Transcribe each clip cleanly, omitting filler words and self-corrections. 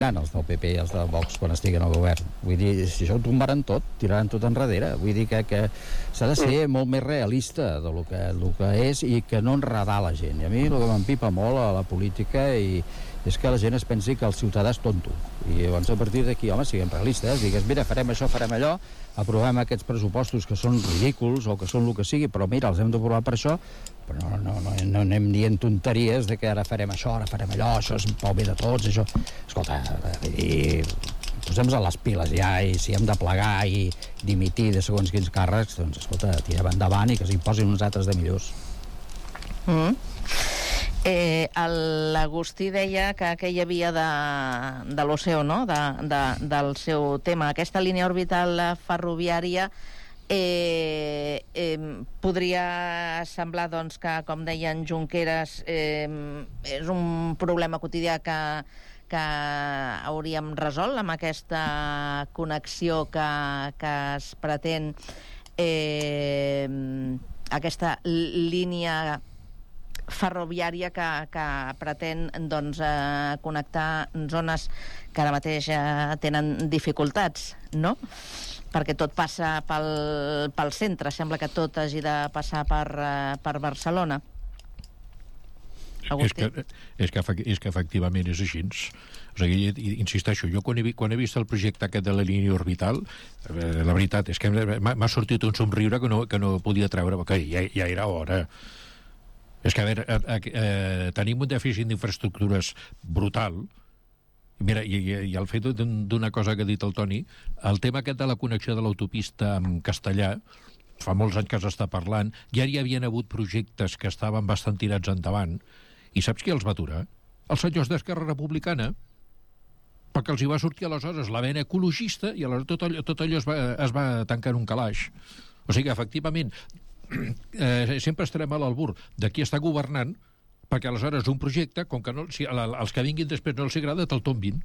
els del PP i els de Vox quan estiguen al govern. Vull dir, si això ho tombaran tot, tiraran tot enrere. Vull dir que s'ha de ser molt més realista del que és i que no enredar la gent. I a mi el que m'empipa molt a la política és que la gent es pensi que el ciutadà és tonto. I llavors a partir d'aquí, home, siguem realistes, digues, mira, farem això, farem allò, aprovem aquests pressupostos que són ridículs o que són el que sigui, però mira, els hem d'aprovar per això, però no anem dient tonteries de que ara farem això, ara farem allò, això és pel bé de tots, això. Escolta, posem-nos a les piles ja, i si hem de plegar i dimitir de segons quins càrrecs, doncs escolta, tirem endavant i que s'imposin uns altres de millors. L'Agustí deia que hi havia de l'Oceo, no? Del seu tema, aquesta línia orbital ferroviària. Podria semblar, doncs, que, com deien Junqueras, és un problema quotidià que hauríem resolt amb aquesta connexió que es pretén, aquesta línia ferroviària que pretén, doncs, connectar zones que ara mateix tenen dificultats, no? Perquè tot passa pel centre, sembla que tot hagi de passar per Barcelona. És que efectivament és així. O sigui, insisteixo, jo quan he vist el projecte aquest de la línia orbital, la veritat és que m'ha sortit un somriure que no podia treure, que ja era hora. És que, a veure, tenim un dèficit d'infraestructures brutal. Mira, i el fet d'una cosa que ha dit el Toni, el tema aquest de la connexió de l'autopista amb Castellà, fa molts anys que s'està parlant, ja hi havien hagut projectes que estaven bastant tirats endavant, i saps qui els va aturar? Els senyors d'Esquerra Republicana, perquè els hi va sortir aleshores la vena ecologista i aleshores tot allò es va tancar en un calaix. O sigui, efectivament, sempre estarem a l'albur de qui està governant, perquè aleshores un projecte, com que els que vinguin després no els agrada, te'l tombin.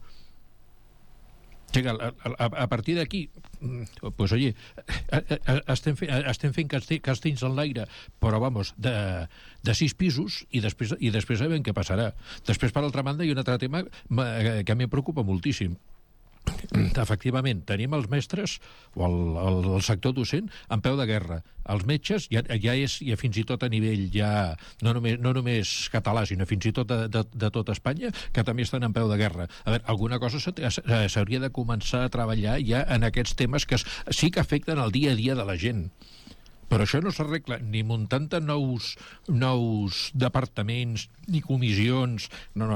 O sigui, a partir d'aquí, pues, oye, estem fent castells en l'aire, però, vamos, de 6 pisos, i després sabem què passarà. Després, per altra banda, hi ha un altre tema que a mi em preocupa moltíssim. Efectivament, tenim els mestres o el sector docent en peu de guerra. Els metges ja és fins i tot a nivell ja no només català, sinó fins i tot de tot Espanya, que també estan en peu de guerra. A veure, alguna cosa s'hauria de començar a treballar ja en aquests temes que sí que afecten el dia a dia de la gent. Però això no s'arregla ni muntant nous departaments ni comissions. No.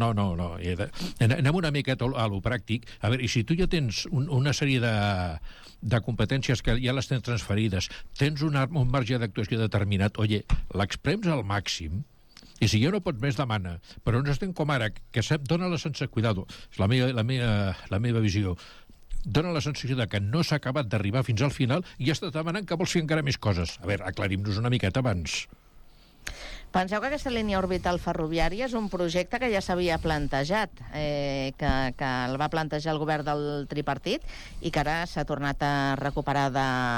Anem una miqueta a lo pràctic. A veure, i si tu ja tens una sèrie de competències que ja les tens transferides, tens un marge d'actuació determinat, l'exprems al màxim, i si ja no pots més, demana. Però no estem com ara, que dona-la sense cuidado. És la meva visió. Dona la sensació de que no s'ha acabat d'arribar fins al final i ja està demanant que vols fer encara més coses. A veure, aclarim-nos una miqueta abans. Penseu que aquesta línia orbital ferroviària és un projecte que ja s'havia plantejat, que el va plantejar el govern del tripartit i que ara s'ha tornat a recuperar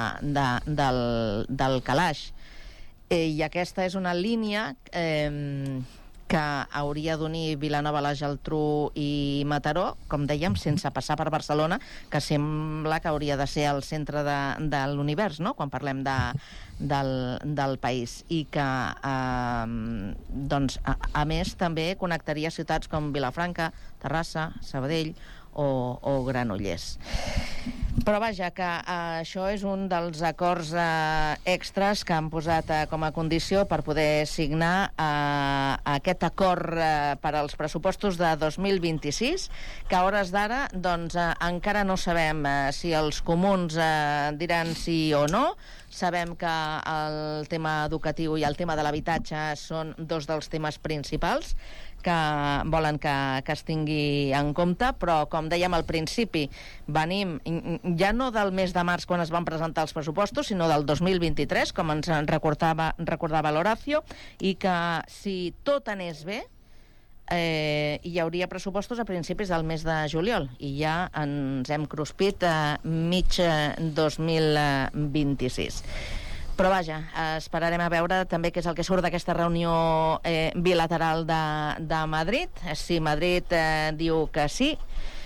del calaix. I aquesta és una línia que hauria d'unir Vilanova, la Geltrú i Mataró, com dèiem, sense passar per Barcelona, que sembla que hauria de ser el centre de l'univers, no?, quan parlem del país. I que, doncs, a més, també connectaria ciutats com Vilafranca, Terrassa, Sabadell o Granollers. Però vaja, que això és un dels acords extras que han posat com a condició per poder signar aquest acord per als pressupostos de 2026, que a hores d'ara doncs, encara no sabem si els comuns diran sí o no. Sabem que el tema educatiu i el tema de l'habitatge són dos dels temes principals que volen que es tingui en compte, però com dèiem al principi, venim ja no del mes de març quan es van presentar els pressupostos, sinó del 2023, com ens recordava l'Horacio, i que si tot anés bé hi hauria pressupostos a principis del mes de juliol, i ja ens hem cruspit mig 2026. Però vaja, esperarem a veure també què és el que surt d'aquesta reunió bilateral de Madrid. Si Madrid diu que sí,